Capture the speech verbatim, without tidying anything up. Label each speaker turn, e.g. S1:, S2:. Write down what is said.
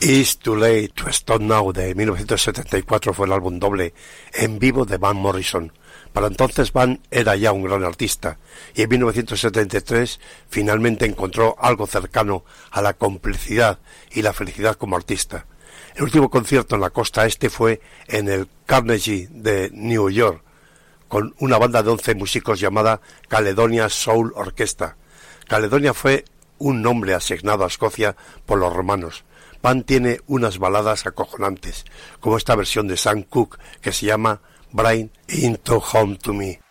S1: It's Too Late to Stop Now de mil novecientos setenta y cuatro fue el álbum doble en vivo de Van Morrison. Para entonces Van era ya un gran artista y en mil novecientos setenta y tres finalmente encontró algo cercano a la complicidad y la felicidad como artista. El último concierto en la costa este fue en el Carnegie de New York con una banda de once músicos llamada Caledonia Soul Orchestra. Caledonia fue un nombre asignado a Escocia por los romanos. Van tiene unas baladas acojonantes, como esta versión de Sam Cooke que se llama Bring It Home to Me.